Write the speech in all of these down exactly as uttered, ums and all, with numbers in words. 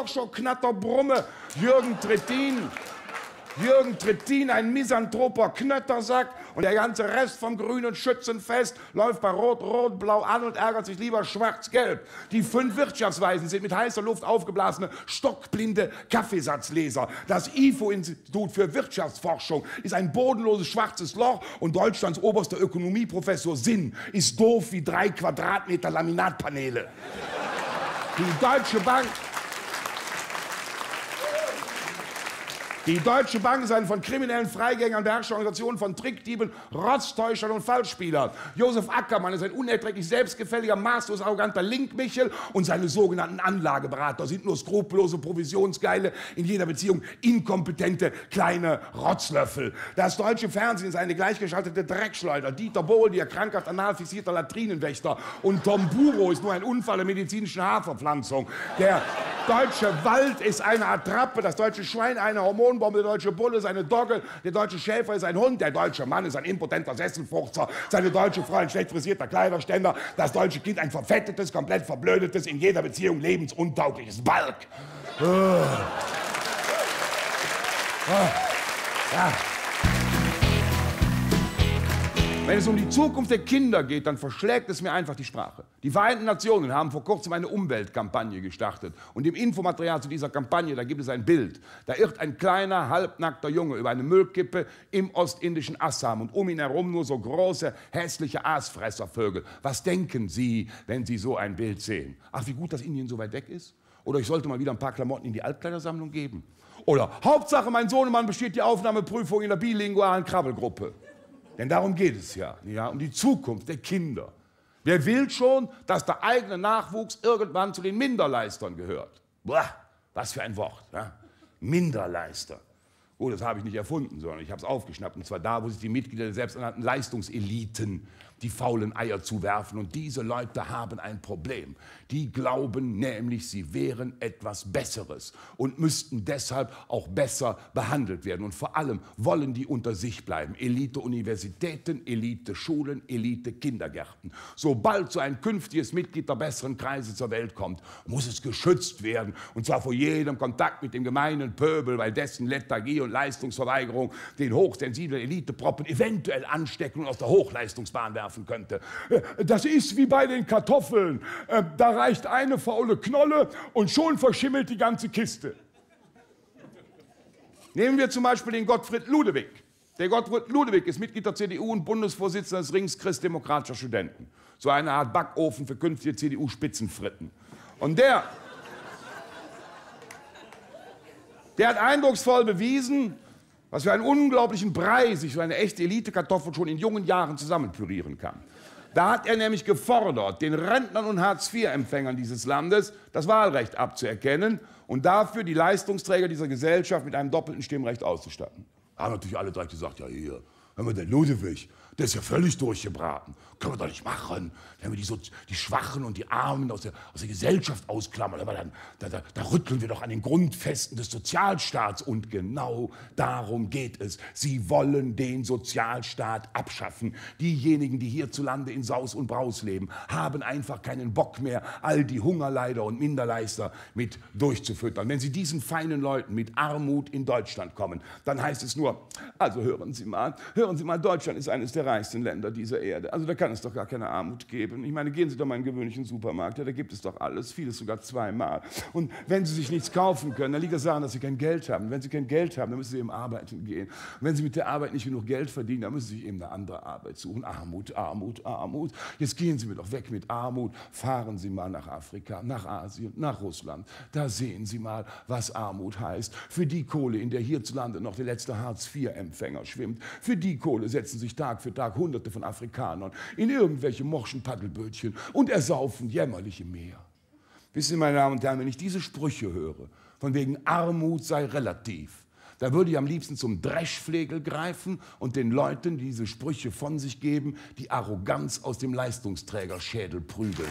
Forscher, Knatter, Brumme, Jürgen Trittin. Jürgen Trittin, ein misanthroper Knöttersack, und der ganze Rest vom grünen Schützenfest läuft bei Rot, Rot, Blau an und ärgert sich lieber schwarz-gelb. Die fünf Wirtschaftsweisen sind mit heißer Luft aufgeblasene, stockblinde Kaffeesatzleser. Das I F O-Institut für Wirtschaftsforschung ist ein bodenloses schwarzes Loch, und Deutschlands oberster Ökonomieprofessor Sinn ist doof wie drei Quadratmeter Laminatpaneele. Die Deutsche Bank... Die Deutsche Bank ist eine von kriminellen Freigängern beherrschte Organisation von Trickdieben, Rotztäuschern und Falschspielern. Josef Ackermann ist ein unerträglich selbstgefälliger, maßlos arroganter Linkmichel, und seine sogenannten Anlageberater sind nur skrupellose Provisionsgeile, in jeder Beziehung inkompetente kleine Rotzlöffel. Das deutsche Fernsehen ist eine gleichgeschaltete Dreckschleuder. Dieter Bohlen, ihr krankhaft anal fixierter Latrinenwächter, und Tom Buro ist nur ein Unfall der medizinischen Haarverpflanzung. Der deutsche Wald ist eine Attrappe, das deutsche Schwein eine Hormonbombe, der deutsche Bulle ist eine Dogge, der deutsche Schäfer ist ein Hund, der deutsche Mann ist ein impotenter Sesselfurzer, seine deutsche Frau ein schlecht frisierter Kleiderständer, das deutsche Kind ein verfettetes, komplett verblödetes, in jeder Beziehung lebensuntaugliches Balk. Oh. Oh. Ja. Wenn es um die Zukunft der Kinder geht, dann verschlägt es mir einfach die Sprache. Die Vereinten Nationen haben vor kurzem eine Umweltkampagne gestartet. Und im Infomaterial zu dieser Kampagne, da gibt es ein Bild. Da irrt ein kleiner, halbnackter Junge über eine Müllkippe im ostindischen Assam. Und um ihn herum nur so große, hässliche Aasfresservögel. Was denken Sie, wenn Sie so ein Bild sehen? Ach, wie gut, dass Indien so weit weg ist? Oder ich sollte mal wieder ein paar Klamotten in die Altkleidersammlung geben? Oder Hauptsache, mein Sohnemann besteht die Aufnahmeprüfung in der bilingualen Krabbelgruppe. Denn darum geht es ja, ja, um die Zukunft der Kinder. Wer will schon, dass der eigene Nachwuchs irgendwann zu den Minderleistern gehört? Boah, was für ein Wort, ja? Minderleister. Oh, das habe ich nicht erfunden, sondern ich habe es aufgeschnappt. Und zwar da, wo sich die Mitglieder der selbsternannten Leistungseliten die faulen Eier zuwerfen. Und diese Leute haben ein Problem. Die glauben nämlich, sie wären etwas Besseres und müssten deshalb auch besser behandelt werden. Und vor allem wollen die unter sich bleiben. Elite-Universitäten, Elite-Schulen, Elite-Kindergärten. Sobald so ein künftiges Mitglied der besseren Kreise zur Welt kommt, muss es geschützt werden. Und zwar vor jedem Kontakt mit dem gemeinen Pöbel, weil dessen Lethargie und Leistungsverweigerung den hochsensiblen Eliteproppen eventuell anstecken und aus der Hochleistungsbahn werfen könnte. Das ist wie bei den Kartoffeln. Da reicht eine faule Knolle und schon verschimmelt die ganze Kiste. Nehmen wir zum Beispiel den Gottfried Ludewig. Der Gottfried Ludewig ist Mitglied der C D U und Bundesvorsitzender des Rings christdemokratischer Studenten. So eine Art Backofen für künftige C D U-Spitzenfritten. Und der, der hat eindrucksvoll bewiesen, was für einen unglaublichen Brei sich so eine echte Elitekartoffel schon in jungen Jahren zusammenpürieren kann. Da hat er nämlich gefordert, den Rentnern und Hartz vier Empfängern dieses Landes das Wahlrecht abzuerkennen und dafür die Leistungsträger dieser Gesellschaft mit einem doppelten Stimmrecht auszustatten. Da haben natürlich alle direkt gesagt, ja hier, wenn wir den Ludewig, der ist ja völlig durchgebraten. Können wir doch nicht machen. Wenn wir die, so, die Schwachen und die Armen aus der, aus der Gesellschaft ausklammern, aber dann da, da, da rütteln wir doch an den Grundfesten des Sozialstaats. Und genau darum geht es. Sie wollen den Sozialstaat abschaffen. Diejenigen, die hierzulande in Saus und Braus leben, haben einfach keinen Bock mehr, all die Hungerleider und Minderleister mit durchzufüttern. Wenn Sie diesen feinen Leuten mit Armut in Deutschland kommen, dann heißt es nur, also hören Sie mal, hören Sie mal, Deutschland ist eines der reichsten Länder dieser Erde. Also da kann es doch gar keine Armut geben. Ich meine, gehen Sie doch mal in einen gewöhnlichen Supermarkt, ja, da gibt es doch alles, vieles sogar zweimal. Und wenn Sie sich nichts kaufen können, dann liegt es daran, dass Sie kein Geld haben. Wenn Sie kein Geld haben, dann müssen Sie eben arbeiten gehen. Und wenn Sie mit der Arbeit nicht genug Geld verdienen, dann müssen Sie sich eben eine andere Arbeit suchen. Armut, Armut, Armut. Jetzt gehen Sie mir doch weg mit Armut. Fahren Sie mal nach Afrika, nach Asien, nach Russland. Da sehen Sie mal, was Armut heißt. Für die Kohle, in der hierzulande noch der letzte Hartz vier Empfänger schwimmt, für die Kohle setzen sich Tag für Tag Hunderte von Afrikanern in irgendwelche morschen Paddelbötchen und ersaufen jämmerlich im Meer. Wissen Sie, meine Damen und Herren, wenn ich diese Sprüche höre, von wegen Armut sei relativ, da würde ich am liebsten zum Dreschflegel greifen und den Leuten, die diese Sprüche von sich geben, die Arroganz aus dem Leistungsträgerschädel prügeln.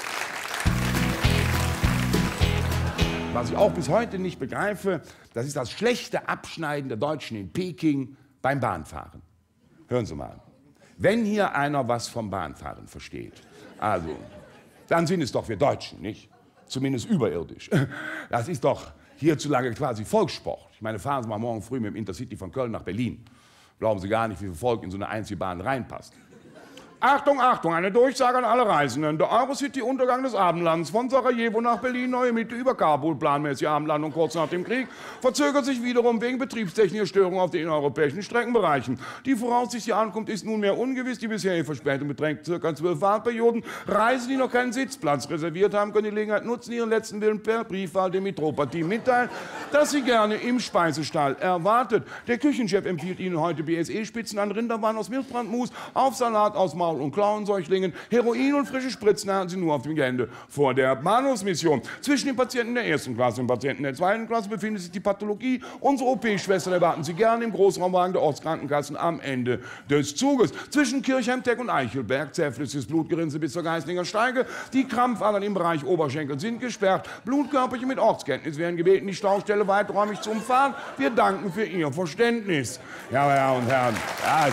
Was ich auch bis heute nicht begreife, das ist das schlechte Abschneiden der Deutschen in Peking beim Bahnfahren. Hören Sie mal. Wenn hier einer was vom Bahnfahren versteht, also, dann sind es doch wir Deutschen, nicht? zumindest überirdisch. Das ist doch hierzulande quasi Volkssport. Ich meine, fahren Sie mal morgen früh mit dem Intercity von Köln nach Berlin. Glauben Sie gar nicht, wie viel Volk in so eine einzige Bahn reinpasst. Achtung, Achtung, eine Durchsage an alle Reisenden. Der Eurocity Untergang des Abendlands von Sarajevo nach Berlin, neue Mitte über Kabul, planmäßige Abendlandung kurz nach dem Krieg, verzögert sich wiederum wegen betriebstechnischer Störungen auf den innereuropäischen Streckenbereichen. Die voraussichtliche Ankunft ist nunmehr ungewiss. Die bisherige Verspätung beträgt ca. zwölf Fahrtperioden. Reisende, die noch keinen Sitzplatz reserviert haben, können die Gelegenheit nutzen, ihren letzten Willen per Briefwahl dem Mitropa-Team mitteilen, dass sie gerne im Speisestall erwartet. Der Küchenchef empfiehlt Ihnen heute B S E-Spitzen an Rinderwaren aus Milchbrandmus, auf Salat aus Maul- und Klauensäuchlingen, Heroin und frische Spritzen haben Sie nur auf dem Gelände vor der Bahnhofsmission. Zwischen den Patienten der ersten Klasse und den Patienten der zweiten Klasse befindet sich die Pathologie. Unsere O P-Schwestern erwarten Sie gerne im Großraumwagen der Ortskrankenkassen am Ende des Zuges. Zwischen Kirchheim-Teck und Eichelberg, zähflüssiges Blutgerinnsel bis zur Geißlinger Steige. Die Krampfadern im Bereich Oberschenkel sind gesperrt. Blutkörperchen mit Ortskenntnis werden gebeten, die Staustelle weiträumig zu umfahren. Wir danken für Ihr Verständnis. Ja, meine Damen und Herren, ja,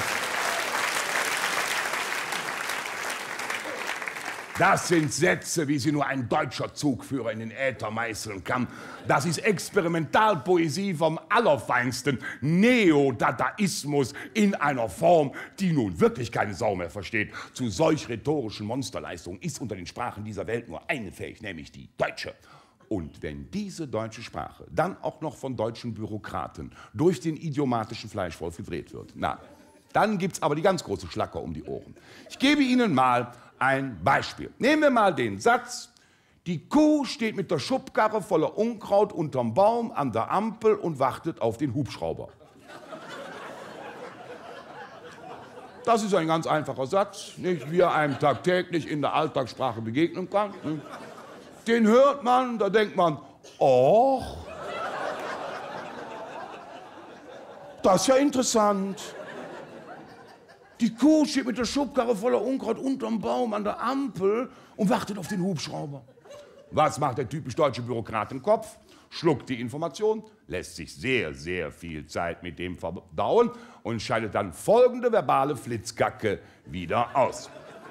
das sind Sätze, wie sie nur ein deutscher Zugführer in den Äther meißeln kann. Das ist Experimentalpoesie vom allerfeinsten Neodadaismus in einer Form, die nun wirklich keine Sau mehr versteht. Zu solch rhetorischen Monsterleistungen ist unter den Sprachen dieser Welt nur eine fähig, nämlich die deutsche. Und wenn diese deutsche Sprache dann auch noch von deutschen Bürokraten durch den idiomatischen Fleischwolf gedreht wird, na, dann gibt's aber die ganz große Schlacker um die Ohren. Ich gebe Ihnen mal ein Beispiel. Nehmen wir mal den Satz: Die Kuh steht mit der Schubkarre voller Unkraut unterm Baum an der Ampel und wartet auf den Hubschrauber. Das ist ein ganz einfacher Satz, nicht, wie er einem tagtäglich in der Alltagssprache begegnen kann. Den hört man, da denkt man, oh, das ist ja interessant. Die Kuh steht mit der Schubkarre voller Unkraut unterm Baum an der Ampel und wartet auf den Hubschrauber. Was macht der typisch deutsche Bürokrat im Kopf? Schluckt die Information, lässt sich sehr, sehr viel Zeit mit dem verdauen und scheidet dann folgende verbale Flitzkacke wieder aus.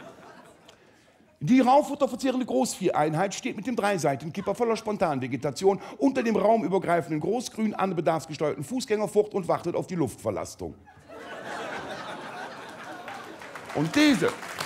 Die raufutterverzehrende Großvieheinheit steht mit dem Dreiseitenkipper voller Spontanvegetation unter dem raumübergreifenden Großgrün an bedarfsgesteuerten Fußgängerfurt und wartet auf die Luftverlastung. Und diese,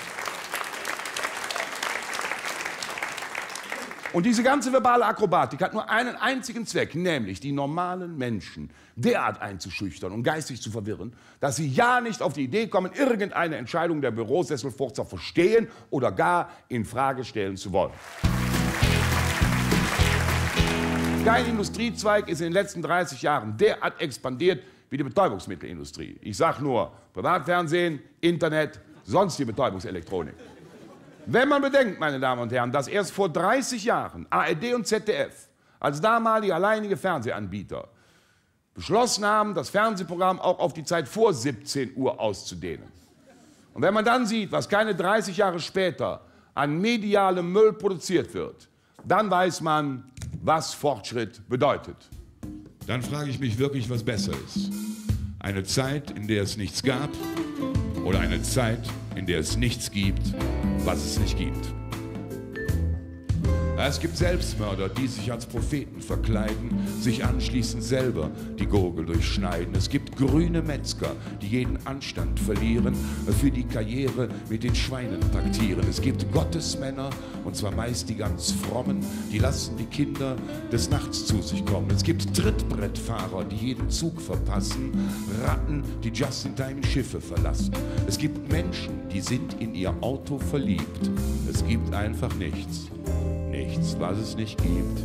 und diese ganze verbale Akrobatik hat nur einen einzigen Zweck, nämlich die normalen Menschen derart einzuschüchtern und geistig zu verwirren, dass sie ja nicht auf die Idee kommen, irgendeine Entscheidung der Bürosesselfurzer verstehen oder gar in Frage stellen zu wollen. Kein Industriezweig ist in den letzten dreißig Jahren derart expandiert wie die Betäubungsmittelindustrie. Ich sage nur Privatfernsehen, Internet, sonstige Betäubungselektronik. Wenn man bedenkt, meine Damen und Herren, dass erst vor dreißig Jahren A R D und Z D F als damalige alleinige Fernsehanbieter beschlossen haben, das Fernsehprogramm auch auf die Zeit vor siebzehn Uhr auszudehnen. Und wenn man dann sieht, was keine dreißig Jahre später an medialem Müll produziert wird, dann weiß man, was Fortschritt bedeutet. Dann frage ich mich wirklich, was besser ist. Eine Zeit, in der es nichts gab, oder eine Zeit, in der es nichts gibt, was es nicht gibt. Es gibt Selbstmörder, die sich als Propheten verkleiden, sich anschließend selber die Gurgel durchschneiden. Es gibt grüne Metzger, die jeden Anstand verlieren, für die Karriere mit den Schweinen taktieren. Es gibt Gottesmänner, und zwar meist die ganz frommen, die lassen die Kinder des Nachts zu sich kommen. Es gibt Trittbrettfahrer, die jeden Zug verpassen, Ratten, die just in time Schiffe verlassen. Es gibt Menschen, die sind in ihr Auto verliebt. Es gibt einfach nichts. Nichts, was es nicht gibt.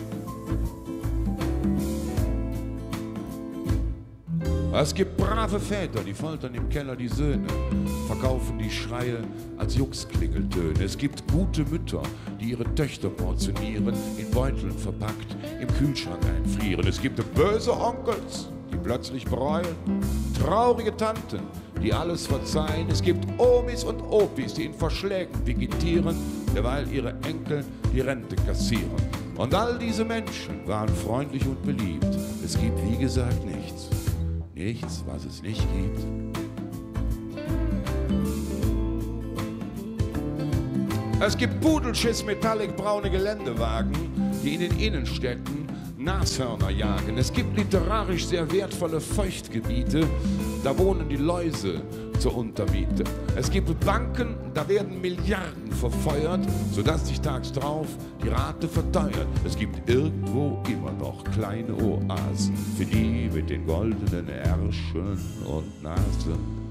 Es gibt brave Väter, die foltern im Keller die Söhne, verkaufen die Schreie als Juxklingeltöne. Es gibt gute Mütter, die ihre Töchter portionieren, in Beuteln verpackt, im Kühlschrank einfrieren. Es gibt böse Onkels, die plötzlich bereuen, traurige Tanten, die alles verzeihen. Es gibt Omis und Opis, die in Verschlägen vegetieren, derweil ihre Enkel die Rente kassieren. Und all diese Menschen waren freundlich und beliebt. Es gibt, wie gesagt, nichts. Nichts, was es nicht gibt. Es gibt Pudelschiss Metallic braune Geländewagen, die in den Innenstädten Nashörner jagen. Es gibt literarisch sehr wertvolle Feuchtgebiete, da wohnen die Läuse zur Untermiete. Es gibt Banken, da werden Milliarden verfeuert, sodass sich tags drauf die Rate verteuert. Es gibt irgendwo immer noch kleine Oasen für die mit den goldenen Ärschen und Nasen.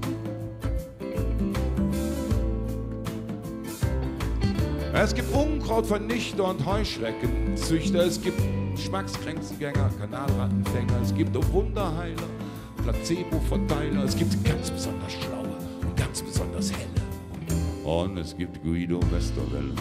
Es gibt Unkrautvernichter und Heuschreckenzüchter, es gibt Geschmacksgrenzengänger, Kanalrattenfänger, es gibt Wunderheiler, Placebo-Verteiler, es gibt ganz besonders schlaue und ganz besonders helle. Und es gibt Guido Westerwelle.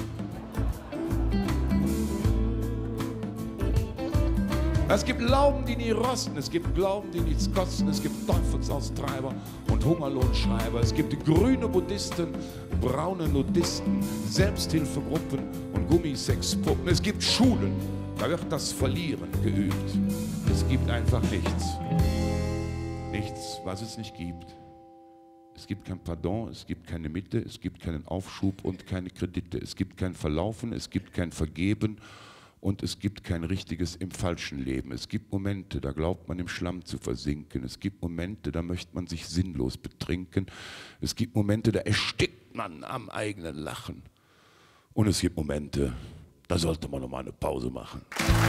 Es gibt Lauben, die nie rosten, es gibt Glauben, die nichts kosten, es gibt Teufelsaustreiber und Hungerlohnschreiber, es gibt grüne Buddhisten, braune Nudisten, Selbsthilfegruppen und Gummisexpuppen. Es gibt Schulen, da wird das Verlieren geübt. Es gibt einfach nichts. Nichts, was es nicht gibt. Es gibt kein Pardon, es gibt keine Mitte, es gibt keinen Aufschub und keine Kredite. Es gibt kein Verlaufen, es gibt kein Vergeben. Und es gibt kein richtiges im falschen Leben. Es gibt Momente, da glaubt man im Schlamm zu versinken. Es gibt Momente, da möchte man sich sinnlos betrinken. Es gibt Momente, da erstickt man am eigenen Lachen. Und es gibt Momente, da sollte man noch mal eine Pause machen.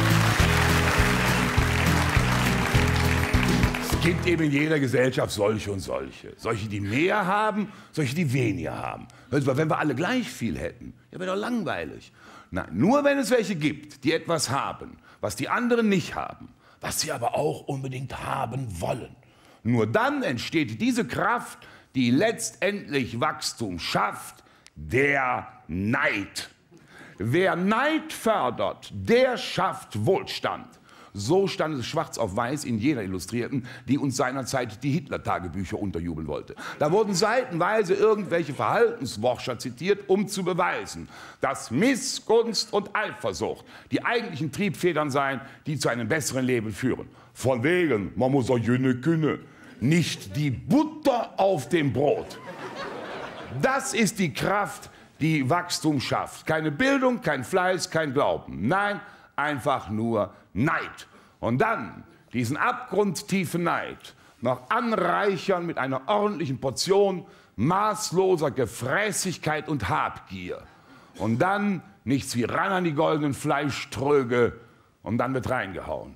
Es gibt eben in jeder Gesellschaft solche und solche. Solche, die mehr haben, solche, die weniger haben. Also, wenn wir alle gleich viel hätten, ja, wäre doch langweilig. Nein, nur wenn es welche gibt, die etwas haben, was die anderen nicht haben, was sie aber auch unbedingt haben wollen. Nur dann entsteht diese Kraft, die letztendlich Wachstum schafft, der Neid. Wer Neid fördert, der schafft Wohlstand. So stand es schwarz auf weiß in jener Illustrierten, die uns seinerzeit die Hitler-Tagebücher unterjubeln wollte. Da wurden seitenweise irgendwelche Verhaltensforscher zitiert, um zu beweisen, dass Missgunst und Eifersucht die eigentlichen Triebfedern seien, die zu einem besseren Leben führen. Von wegen, man muss auch jüne künne, nicht die Butter auf dem Brot. Das ist die Kraft, die Wachstum schafft. Keine Bildung, kein Fleiß, kein Glauben. Nein, einfach nur Neid. Und dann diesen abgrundtiefen Neid noch anreichern mit einer ordentlichen Portion maßloser Gefräßigkeit und Habgier. Und dann nichts wie ran an die goldenen Fleischtröge und dann wird reingehauen.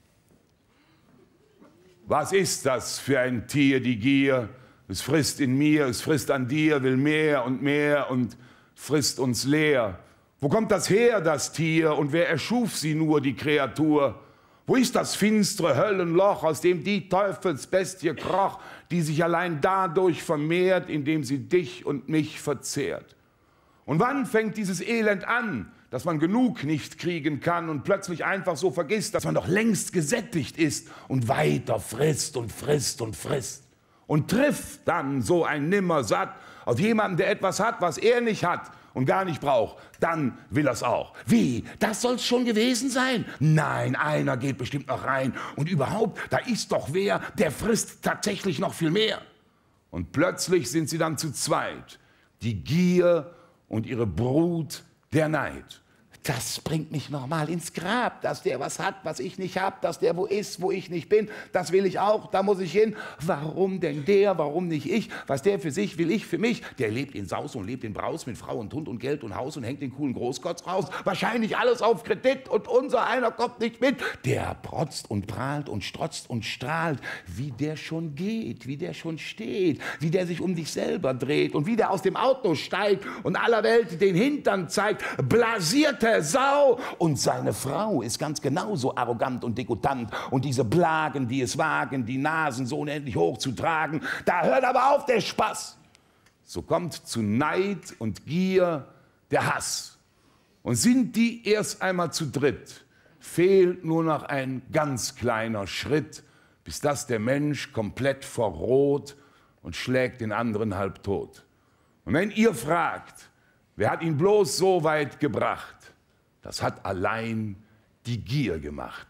Was ist das für ein Tier, die Gier? Es frisst in mir, es frisst an dir, will mehr und mehr und frisst uns leer. Wo kommt das her, das Tier, und wer erschuf sie nur, die Kreatur? Wo ist das finstere Höllenloch, aus dem die Teufelsbestie kroch, die sich allein dadurch vermehrt, indem sie dich und mich verzehrt? Und wann fängt dieses Elend an, dass man genug nicht kriegen kann und plötzlich einfach so vergisst, dass man doch längst gesättigt ist und weiter frisst und frisst und frisst? Und trifft dann so ein Nimmersatt auf jemanden, der etwas hat, was er nicht hat und gar nicht braucht, dann will er's auch. Wie? Das soll's schon gewesen sein? Nein, einer geht bestimmt noch rein. Und überhaupt, da ist doch wer, der frisst tatsächlich noch viel mehr. Und plötzlich sind sie dann zu zweit. Die Gier und ihre Brut, der Neid. Das bringt mich noch mal ins Grab, dass der was hat, was ich nicht hab, dass der wo ist, wo ich nicht bin, das will ich auch, da muss ich hin. Warum denn der, warum nicht ich? Was der für sich, will ich für mich. Der lebt in Saus und lebt in Braus mit Frau und Hund und Geld und Haus und hängt den coolen Großkotz raus. Wahrscheinlich alles auf Kredit und unser einer kommt nicht mit. Der protzt und prahlt und strotzt und strahlt, wie der schon geht, wie der schon steht, wie der sich um dich selber dreht und wie der aus dem Auto steigt und aller Welt den Hintern zeigt, blasierte Sau. Und seine Frau ist ganz genauso arrogant und degutant. Und diese Blagen, die es wagen, die Nasen so unendlich hoch zu tragen, da hört aber auf der Spaß. So kommt zu Neid und Gier der Hass. Und sind die erst einmal zu dritt, fehlt nur noch ein ganz kleiner Schritt, bis dass der Mensch komplett verroht und schlägt den anderen halb tot. Und wenn ihr fragt, wer hat ihn bloß so weit gebracht, das hat allein die Gier gemacht.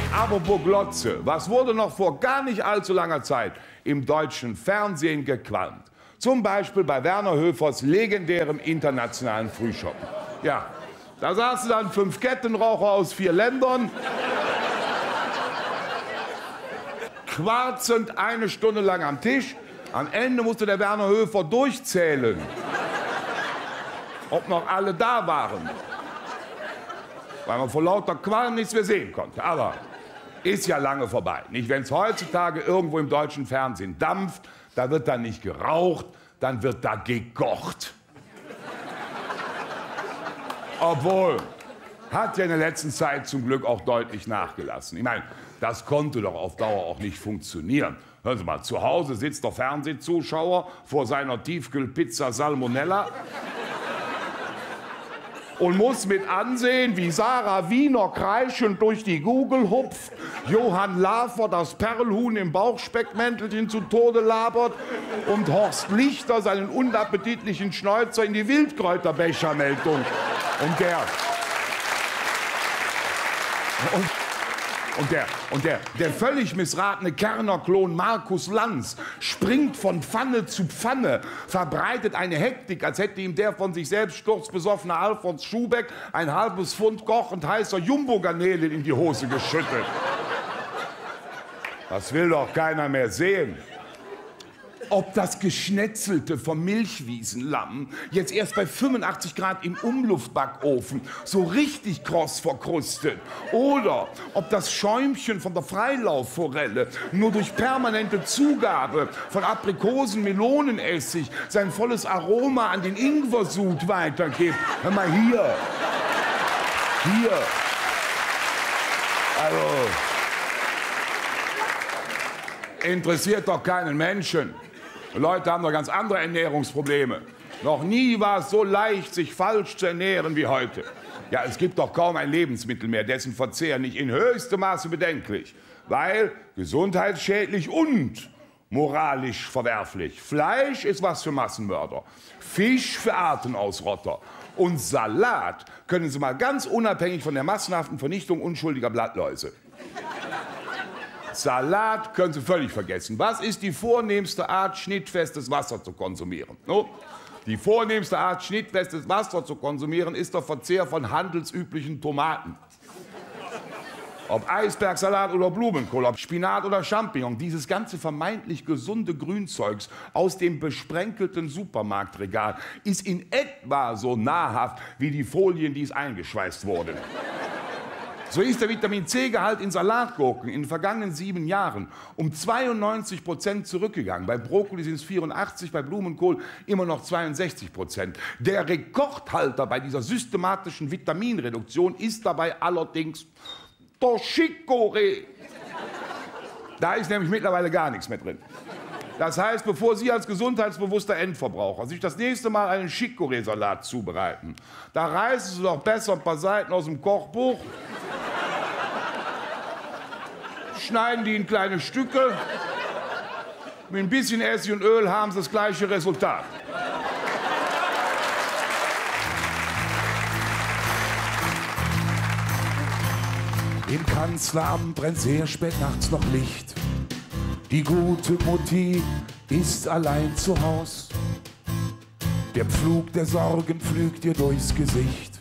Apropos Glotze, was wurde noch vor gar nicht allzu langer Zeit im deutschen Fernsehen gequalmt? Zum Beispiel bei Werner Höfers legendärem internationalen Frühschoppen. Ja, da saßen dann fünf Kettenraucher aus vier Ländern, quarzend eine Stunde lang am Tisch. Am Ende musste der Werner Höfer durchzählen, ob noch alle da waren, weil man vor lauter Qualm nichts mehr sehen konnte. Aber ist ja lange vorbei. Nicht, wenn es heutzutage irgendwo im deutschen Fernsehen dampft, da wird dann nicht geraucht, dann wird da gekocht. Obwohl, hat ja in der letzten Zeit zum Glück auch deutlich nachgelassen. Ich meine, das konnte doch auf Dauer auch nicht funktionieren. Hören Sie mal, zu Hause sitzt der Fernsehzuschauer vor seiner Tiefkühlpizza Salmonella und muss mit ansehen, wie Sarah Wiener kreischend durch die Google hupft, Johann Lafer das Perlhuhn im Bauchspeckmäntelchen zu Tode labert und Horst Lichter seinen unappetitlichen Schnäuzer in die Wildkräuterbechermeldung. Und der... Und Und der, und der, der völlig missratene Kerner-Klon Markus Lanz springt von Pfanne zu Pfanne, verbreitet eine Hektik, als hätte ihm der von sich selbst sturzbesoffene Alfons Schubeck ein halbes Pfund kochend heißer Jumbo-Garnelen in die Hose geschüttet. Das will doch keiner mehr sehen. Ob das Geschnetzelte vom Milchwiesenlamm jetzt erst bei fünfundachtzig Grad im Umluftbackofen so richtig kross verkrustet oder ob das Schäumchen von der Freilaufforelle nur durch permanente Zugabe von Aprikosen-Melonenessig sein volles Aroma an den Ingwersud weitergibt. Hör mal hier. Hier. Also, interessiert doch keinen Menschen. Die Leute haben doch ganz andere Ernährungsprobleme. Noch nie war es so leicht, sich falsch zu ernähren wie heute. Ja, es gibt doch kaum ein Lebensmittel mehr, dessen Verzehr nicht in höchstem Maße bedenklich, weil gesundheitsschädlich und moralisch verwerflich. Fleisch ist was für Massenmörder, Fisch für Artenausrotter und Salat können Sie mal ganz unabhängig von der massenhaften Vernichtung unschuldiger Blattläuse. Salat können Sie völlig vergessen. Was ist die vornehmste Art, schnittfestes Wasser zu konsumieren? No? Die vornehmste Art, schnittfestes Wasser zu konsumieren, ist der Verzehr von handelsüblichen Tomaten. Ob Eisbergsalat oder Blumenkohl, ob Spinat oder Champignon, dieses ganze vermeintlich gesunde Grünzeugs aus dem besprenkelten Supermarktregal ist in etwa so nahrhaft wie die Folien, die es eingeschweißt wurden. So ist der Vitamin-C-Gehalt in Salatgurken in den vergangenen sieben Jahren um zweiundneunzig Prozent zurückgegangen. Bei Brokkoli sind es vierundachtzig, bei Blumenkohl immer noch zweiundsechzig Prozent. Der Rekordhalter bei dieser systematischen Vitaminreduktion ist dabei allerdings der Chicorée. Da ist nämlich mittlerweile gar nichts mehr drin. Das heißt, bevor Sie als gesundheitsbewusster Endverbraucher sich das nächste Mal einen Chicorée-Salat zubereiten, da reißen Sie doch besser ein paar Seiten aus dem Kochbuch, schneiden die in kleine Stücke, mit ein bisschen Essig und Öl haben Sie das gleiche Resultat. Im Kanzleramt brennt sehr spät nachts noch Licht. Die gute Mutti ist allein zu Haus. Der Pflug der Sorgen pflügt ihr durchs Gesicht.